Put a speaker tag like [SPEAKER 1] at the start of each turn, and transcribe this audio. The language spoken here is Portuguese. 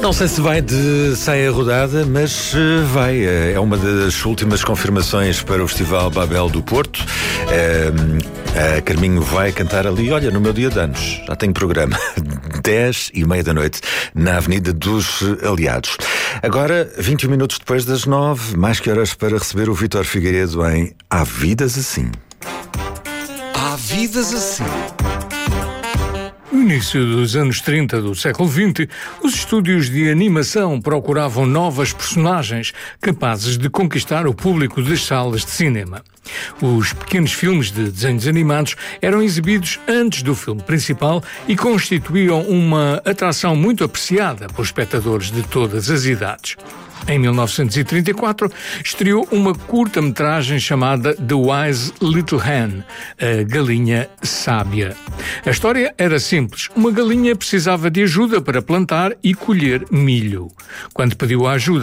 [SPEAKER 1] Não sei se vai de saia rodada, mas vai. É uma das últimas confirmações para o Festival Babel do Porto. A Carminho vai cantar ali, olha, no meu dia de anos. Já tenho programa. 10h30 da noite, na Avenida dos Aliados. Agora, 21 minutos depois das 9, mais que horas para receber o Vítor Figueiredo em Há Vidas Assim.
[SPEAKER 2] Há Vidas Assim.
[SPEAKER 3] No início dos anos 30 do século XX, os estúdios de animação procuravam novas personagens capazes de conquistar o público das salas de cinema. Os pequenos filmes de desenhos animados eram exibidos antes do filme principal e constituíam uma atração muito apreciada por espectadores de todas as idades. Em 1934, estreou uma curta-metragem chamada The Wise Little Hen, a Galinha Sábia. A história era simples. Uma galinha precisava de ajuda para plantar e colher milho. Quando pediu a ajuda